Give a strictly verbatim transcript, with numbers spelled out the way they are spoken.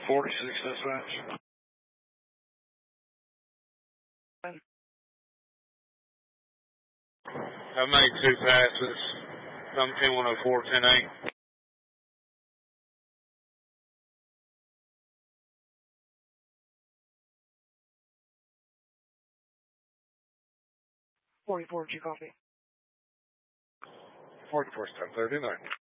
forty-six dispatch. I made two passes. I'm ten one oh four, ten eight. forty-four, did you copy? forty-four, ten thirty-nine.